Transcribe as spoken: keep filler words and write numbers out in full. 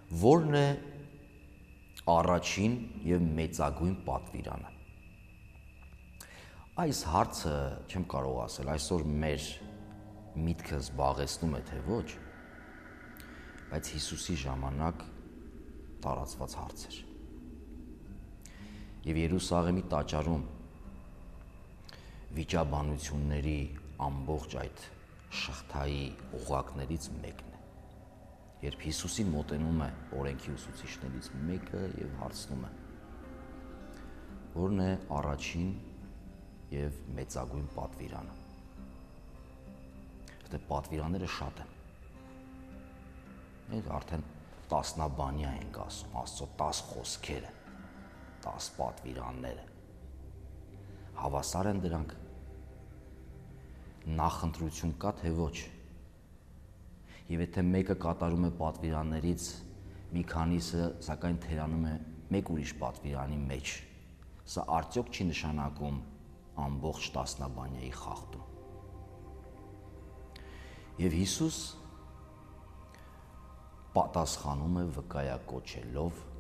Որն է առաջին եւ մեծագույն պատվիրանը։ Այս հարցը չեմ կարող ասել, այսօր մեր միտքը զբաղեցնում է թե ոչ, բայց Հիսուսի ժամանակ տարածված հարց էր։ Եվ Երուսաղեմի տաճարում վիճաբանությունների ամբողջ այդ շղթայի օղակներից մեկն է, երբ Հիսուսին մոտենում է օրենքի ուսուցիչներից մեկը եւ հարցնում է, որն է առաջին եւ մեծագույն պատվիրանը։ Այդտեղ պատվիրանները շատ են։ Մենք արդեն տասնաբանյա ենք ասում, Աստծո տաս խոսքերը, տաս պատվիրանները։ Հավասար են դրանք։ Նախընտրություն կա թե ոչ։ Եվ եթե մեկը կատարում է պատվիրաններից, մի քանիսը սակայն թերանում է մեկ ուրիշ պատվիրանի մեջ, սա արդյոք չի նշանակում ամբողջ տասնաբանյայի խախտում։ Եվ Հիսուս պատասխանում է վկայակոչելով